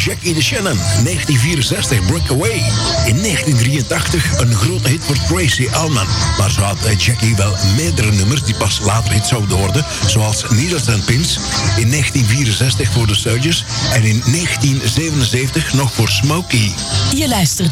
Jackie DeShannon, 1964, Breakaway. In 1983 een grote hit voor Tracy Ullman. Maar zo had Jackie wel meerdere nummers die pas later hit zouden worden, zoals Needles and Pins, in 1964 voor The Surges en in 1977 nog voor Smokey. Je luistert